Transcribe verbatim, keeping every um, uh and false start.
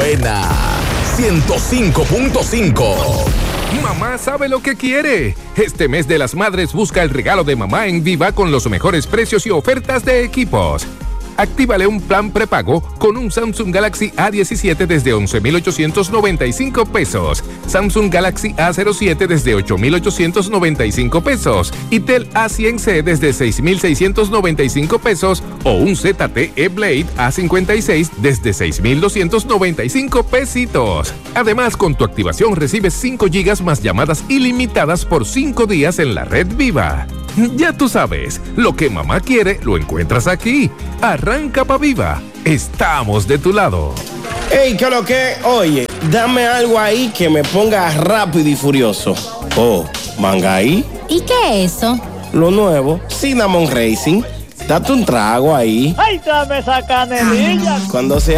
buena. ciento cinco punto cinco. Mamá sabe lo que quiere. Este mes de las madres busca el regalo de mamá en Viva con los mejores precios y ofertas de equipos. Actívale un plan prepago con un Samsung Galaxy A diecisiete desde once mil ochocientos noventa y cinco pesos, Samsung Galaxy A cero siete desde ocho mil ochocientos noventa y cinco pesos y Tel A cien C desde seis mil seiscientos noventa y cinco pesos o un Z T E Blade A cincuenta y seis desde seis mil doscientos noventa y cinco pesitos. Además, con tu activación recibes cinco gigas más llamadas ilimitadas por cinco días en la red Viva. Ya tú sabes, lo que mamá quiere lo encuentras aquí. Arranca pa' Viva. Estamos de tu lado. Ey, ¿qué lo que? Oye, dame algo ahí que me ponga rápido y furioso. Oh, Mangaí. ¿Y qué es eso? Lo nuevo, Cinnamon Racing. Date un trago ahí. ¡Ay, dame esa canelilla! Cuando se